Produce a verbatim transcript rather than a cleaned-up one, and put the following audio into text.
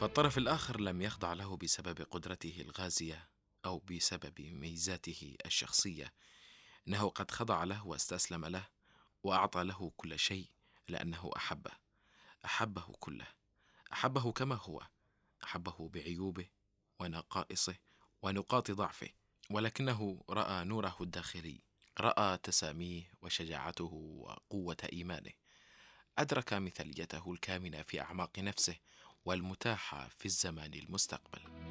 فالطرف الآخر لم يخضع له بسبب قدرته الغازية أو بسبب ميزاته الشخصية، إنه قد خضع له واستسلم له وأعطى له كل شيء لأنه أحبه. أحبه كله، أحبه كما هو، أحبه بعيوبه ونقائصه ونقاط ضعفه، ولكنه رأى نوره الداخلي، رأى تساميه وشجاعته وقوة إيمانه، أدرك مثاليته الكامنة في أعماق نفسه والمتاحة في الزمان المستقبل.